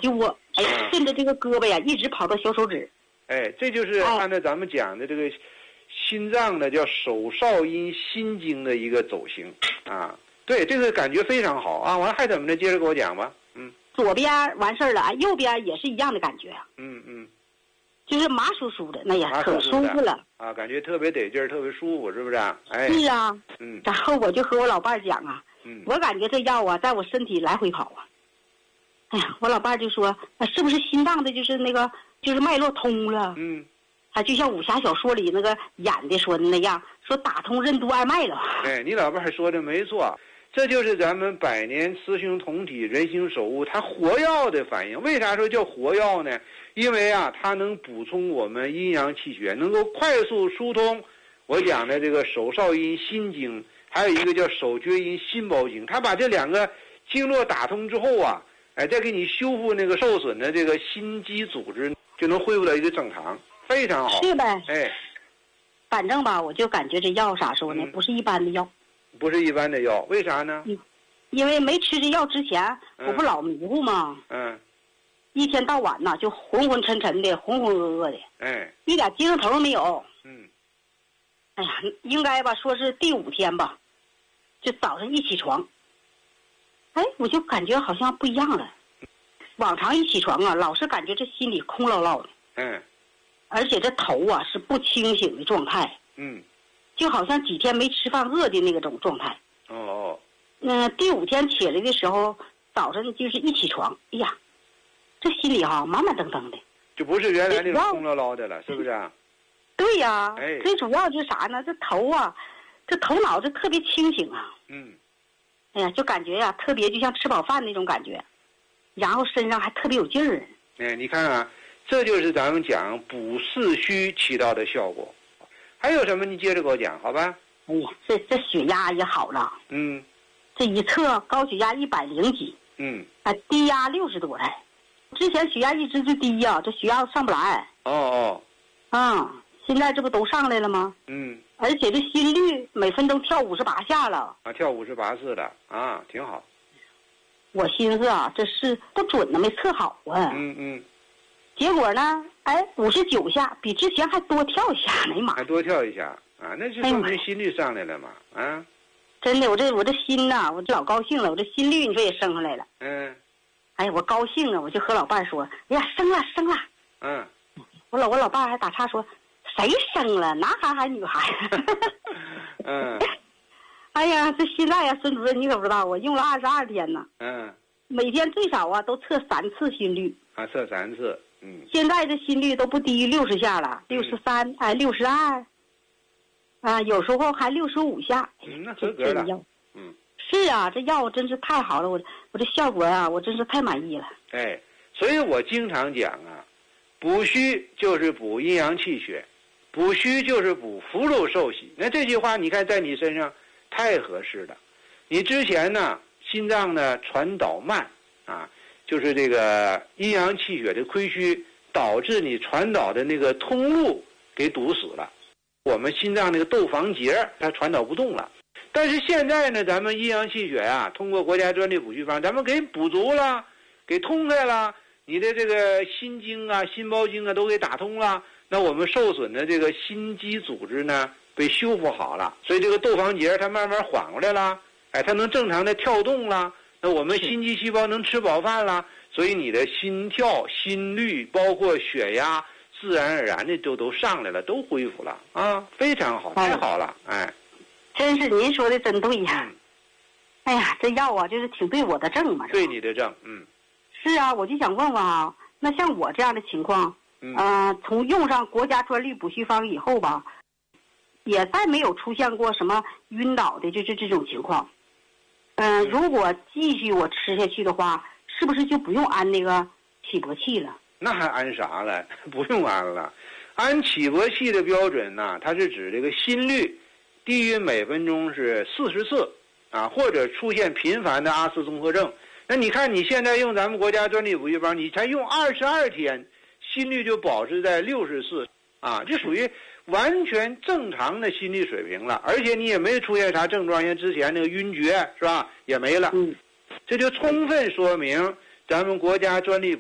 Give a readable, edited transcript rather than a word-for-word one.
就窝，哎，顺着这个胳膊呀，一直跑到小手指。 哎，这就是按照咱们讲的这个心脏的叫手少阴心经的一个走形啊。对，这个感觉非常好啊。完了还怎么着？接着给我讲吧。 左边完事儿了，右边也是一样的感觉啊。就是麻酥酥的，那也可舒服了啊，感觉特别得劲儿，特别舒服，是不是？哎， 是啊。然后我就和我老伴儿讲啊，我感觉这药啊，在我身体来回跑啊。哎呀，我老伴儿就说，是不是心脏的就是那个就是脉络通了？他就像武侠小说里那个演的说的那样，说打通任督二脉了。 哎，你老伴儿说的没错。这就是咱们百年雌雄同体人形手物它活药的反应。为啥说叫活药呢？因为啊，它能补充我们阴阳气血，能够快速疏通我讲的这个手少阴心经，还有一个叫手厥阴心包经。它把这两个经络打通之后啊，哎，再给你修复那个受损的这个心肌组织，就能恢复到一个正常，非常好。 是呗？ 哎， 反正吧，我就感觉这药啥时候呢，不是一般的药。 不是一般的药，为啥呢？ 因为没吃这药之前，我不老迷糊吗？一天到晚呢就浑浑沉沉的，浑浑噩噩的， 哎， 一点精神头没有。哎呀，应该吧，说是第5天吧，就早上一起床，哎，我就感觉好像不一样了。往常一起床啊，老是感觉这心里空落落的，而且这头啊是不清醒的状态，就好像几天没吃饭饿的那个种状态。第5天起来的时候，早上就是一起床，哎呀，这心里哈满满登登的， 就不是原来那种空落落的了，是不是啊？ 对呀，最主要就是啥呢？这头啊，这头脑就特别清醒啊。哎呀，就感觉呀，特别就像吃饱饭那种感觉，然后身上还特别有劲儿。 哎，你看啊，这就是咱们讲补四虚起到的效果。还有什么？你接着给我讲，好吧？ 哎呀，这血压也好了。这一测高血压100几。低压60多来。之前血压一直就低呀，这血压上不来。现在这不都上来了吗？而且这心率每分钟跳58下了。 跳58次了啊，挺好。 我寻思啊，这是不准呢，没测好啊。结果呢，哎，59下，比之前还多跳一下，哎呀妈！ 还多跳一下啊，那就说明心率上来了嘛啊！ 真的，我这心呐，我老高兴了，我这心率你说也升上来了。哎呀，我高兴啊，我就和老伴说，哎呀，升了。我老伴还打岔说，谁生了，男孩还是女孩？哎呀，这现在呀，孙主任你可不知道，我用了22天呢。每天最少啊都测3次心率。 测3次。 现在这心率都不低于60下了，63，哎，62，有时候还65下。 那合格了。 是啊，这药真是太好了，我这效果啊，我真是太满意了。 哎，所以我经常讲啊，补虚就是补阴阳气血，补虚就是补福禄寿喜。那这句话你看在你身上太合适了。你之前呢，心脏呢传导慢啊，就是这个阴阳气血的亏虚，导致你传导的那个通路给堵死了。我们心脏那个窦房结它传导不动了。但是现在呢，咱们阴阳气血啊，通过国家专利补虚方，咱们给补足了，给通开了，你的这个心经啊、心包经啊都给打通了，那我们受损的这个心肌组织呢被修复好了，所以这个窦房结它慢慢缓过来了，哎，它能正常的跳动了，那我们心肌细胞能吃饱饭了，所以你的心跳、心率包括血压，自然而然的都上来了，都恢复了啊，非常好，太好了，哎。 真是您说的真对呀！哎呀，这药啊，就是挺对我的症嘛。 对你的症， 是啊，我就想问问啊，那像我这样的情况，从用上国家专利补虚方以后吧，也再没有出现过什么晕倒的，就是这种情况。如果继续我吃下去的话，是不是就不用安那个起搏器了？ 那还安啥了？不用安了，安起搏器的标准呢，它是指这个心率低于每分钟是40次啊，或者出现频繁的阿斯综合症。那你看你现在用咱们国家专利补虚方，你才用22天，心率就保持在60次啊，这属于完全正常的心率水平了，而且你也没出现啥症状，像之前那个晕厥是吧，也没了。这就充分说明咱们国家专利